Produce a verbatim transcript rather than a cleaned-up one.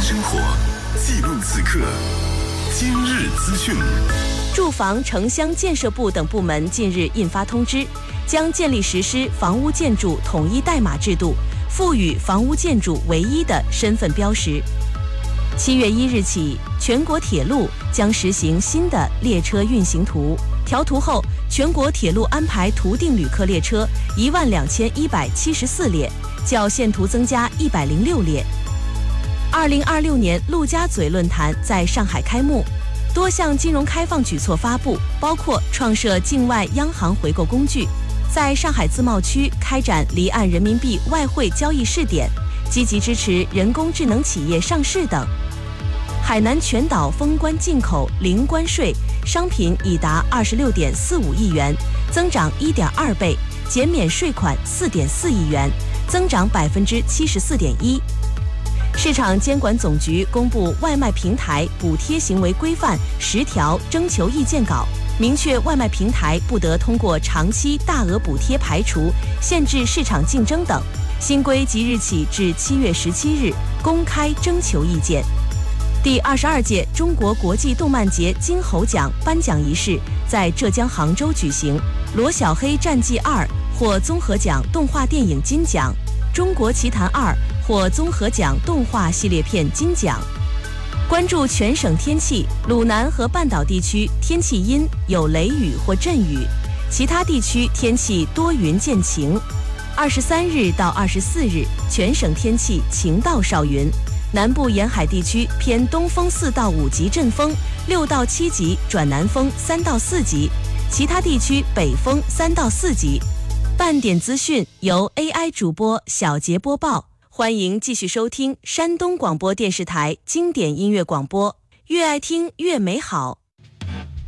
生活，记录此刻。今日资讯。 住房城乡建设部等部门近日印发通知，将建立实施房屋建筑统一代码制度，赋予房屋建筑唯一的身份标识。七月一日起，全国铁路将实行新的列车运行图。调图后，全国铁路安排图定旅客列车一万两千一百七十四列，较现图增加一百零六列。二零二六年陆家嘴论坛在上海开幕，多项金融开放举措发布，包括创设境外央行回购工具，在上海自贸区开展离岸人民币外汇交易试点，积极支持人工智能企业上市等。海南全岛封关进口零关税，商品已达二十六点四五亿元，增长一点二倍，减免税款四点四亿元，增长百分之七十四点一。市场监管总局公布外卖平台补贴行为规范十条征求意见稿，明确外卖平台不得通过长期大额补贴排除、限制市场竞争等。新规即日起至七月十七日公开征求意见。第二十二届中国国际动漫节金猴奖颁奖仪式在浙江杭州举行。罗小黑战记二获综合奖动画电影金奖，中国奇谭二获综合奖动画系列片金奖。关注全省天气，鲁南和半岛地区天气阴，有雷雨或阵雨，其他地区天气多云见晴。二十三日到二十四日，全省天气晴到少云。南部沿海地区偏东风四到五级阵风，六到七级转南风三到四级，其他地区北风三到四级。半点资讯由 A I 主播小杰播报，欢迎继续收听山东广播电视台经典音乐广播，越爱听越美好。